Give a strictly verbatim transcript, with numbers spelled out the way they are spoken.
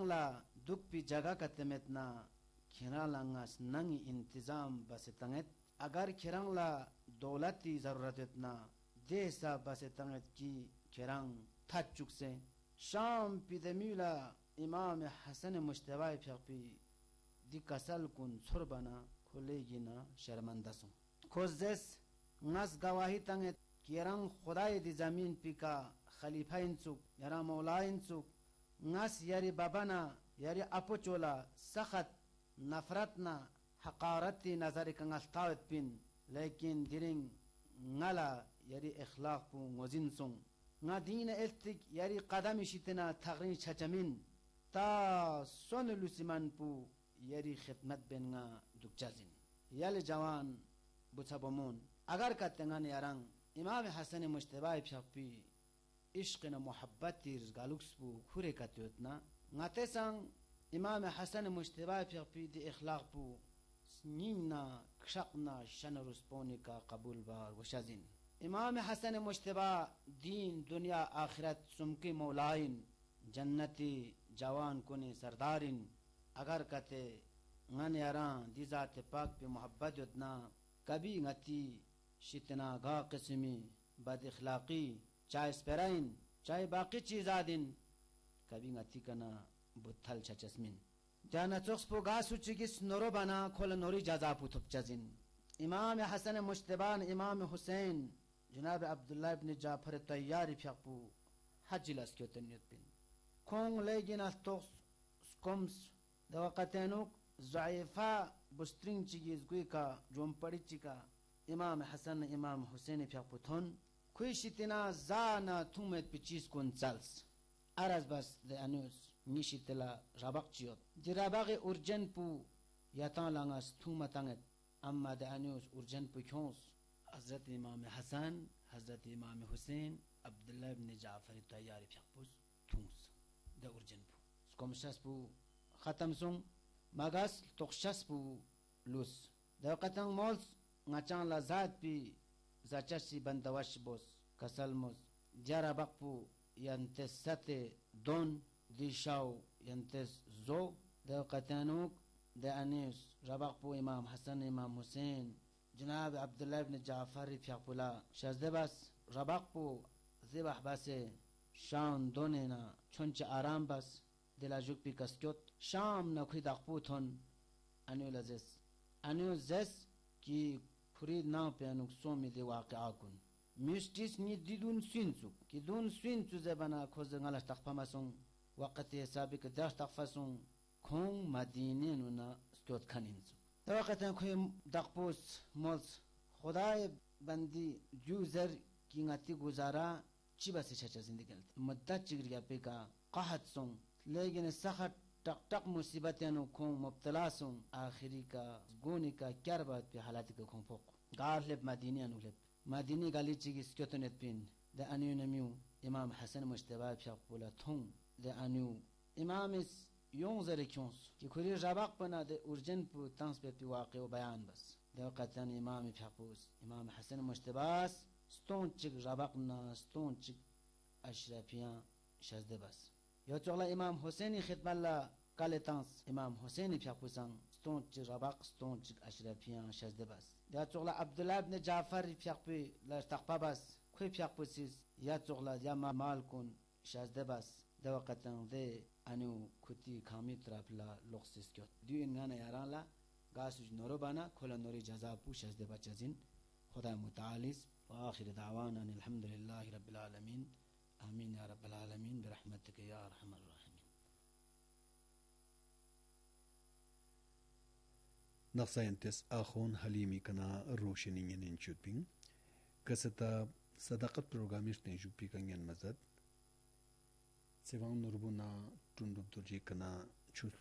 ला दुख पी जगह का तेमेतना खिरंग लांगास नंगी इंतजाम बसे तंगेत अगर खिरंग ला दौलती जरूरत इतना देसा बसे तंगेत की खिरंग था चुक से शाम पी दमीला इमाम हसन मुश्तबा फिरपी दी कसल कुन सुरबना खुलेगी ना शर्मंदा सो खोजेस नस गवाही तंगे किरंग खुदाई दी जमीन पी का खलीफा इंसुक यारा मौला इंसुक नस यारी बाबाना यारी अपोचोला सखत नफरतना हकारती नजर कंगस्तावत पिन लेकिन दिरिंग ngala yari ikhlaq pu ngozin song nga dina eltik yari qadam ishitena tagrin chachamin ta son lusiman pu yari khidmat ben nga dukjazin yal jawan buchabomon agar katengan yarang imam hasan mujtaba phappi ishqina muhabbati rizgalux pu khure katyotna ngate sang imam hasan mujtaba phappi di ikhlaq pu نينا كشقنا شنرس بونيكا قبول بار وشازين إمام حسن مجتبى دين دنيا آخرت سمكي مولاين جنتي جوان كوني سردارين اگر کتے ngन यारां दी ज़ात पाक पे मोहब्बत उतना कभी ngati शितना गा किस्मी बद इखलाकी चाहे स्पेराइन चाहे बाकी चीज़ादिन कभी ngati कना बुद्धल चचस्मिन जाना चोक्स पो गासु चिगिस नोरो बना खोल नोरी जाजा पुथुप जजिन इमाम हसन मुश्तबान इमाम हुसैन जनाब अब्दुल्लाह इब्न जाफर तैयारी फियपु हजिलस क्योतनियत बिन खोंग लेगिन अस्तोक्स स्कोम्स दवकतेनुक ज़ाइफा बुस्ट्रिंग चिगिस गुई का जोम पड़ी चिका इमाम हसन इमाम हुसैन फियपु थोन खुई शितना जाना थुमेत पिचीस कुन चल्स अरज बस दे अनुस निशितला rabak ciot di rabage urgen pu yatan langas thuma tanget amma de anus urgen pu khons hazrat imam hasan hazrat imam husain abdullah ibn jaafar tayyari fiqpus thums de urgen pu skomshas pu khatam sum magas toqshas pu lus de qatang mols ngachang la zat pi zachashi bandawash bos kasalmos jarabak pu yantesate don di shaw yantes zo de qatanuk de anis rabaq pu imam hasan imam husain janaab abdullah ibn jaafar fiqpula shazdebas rabaq pu zibah base shan donena choncha aram bas de la juk pi kaskot sham na khidaq pu thon anulazes anuzes ki khurid na penuk somi de waqi'a kun mistis ni didun sinsu ki dun sinsu zebana khozngala taqpamasung وقت سابق those تقفسون كون مدينة نونا Scott خانينزو وقت كوي دقپوس malls خدای بندی جوزر کی ngati گزارا چی بس چچا زندگی مدت چگریا پیکا قحط سون لیکن سخت टक टक मुसीबतें नु खों मुब्तला सुं आखिरी का गोनी का क्या बात पे हालात के खों फोक गार लेब मदीनी अनुलेब मदीनी गाली चिगी स्क्योतनेत पिन द अनियो नमियो इमाम हसन मुश्तबा फियपुला थों द अनियो इमाम इस यों जरे क्यों कि खुरी रबाक पना द उर्जन पु तंस पे वाक़े व बयान बस द वक़तन इमाम फियपुस इमाम हसन मुश्तबास स्टोन चिग रबाक ना स्टोन चिग अशरफियां शजदे बस यो चोला इमाम हुसैनी खिदमल्ला कालेतांस इमाम हुसैनी फियपुसंग स्टोन चिग रबाक स्टोन चिग अशरफियां शजदे बस या चोला अब्दुल्लाह इब्न जाफर फियपु ला तखपा बस खुई फियपुसिस या चोला या माल कुन शजदे बस द वक़तन दे अनु खुती खामी तरफला लुक्सिस क्यों दियो इनगाना याराला गासुज नोरोबाना खोला नोरी जजा पु शजदे बचजिन खुदा मुतालिस व आखिर दावाना अल्हम्दुलिल्लाहि रब्बिल आलमीन आमीन या रब्बल आलमीन बिरहमतिक या अरहमर राहिमीन नक्सायंतेस आखोन हलीमी कना रोशनी निंचुपिंग कसता सदाकत प्रोग्रामिस्ट ने जुपी कंगन मजद सेवांग नुरबुना टुंडुब दुजी कना